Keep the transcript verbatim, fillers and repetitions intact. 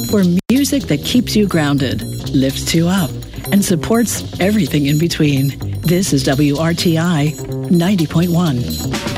for music that keeps you grounded, lifts you up, and supports everything in between. This is W R T I ninety point one.